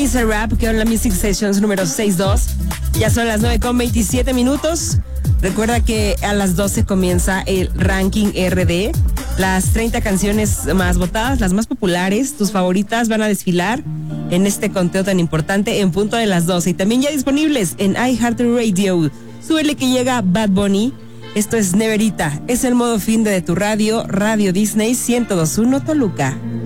Bizarrap, que en la Music Sessions número 62. Ya son las 9:27. Recuerda que a las 12 comienza el ranking RD. Las 30 canciones más votadas, las más populares, tus favoritas, van a desfilar en este conteo tan importante en punto de las 12. Y también ya disponibles en iHeartRadio. Súbele que llega Bad Bunny. Esto es Neverita. Es el modo fin de tu radio, Radio Disney 102.1 Toluca.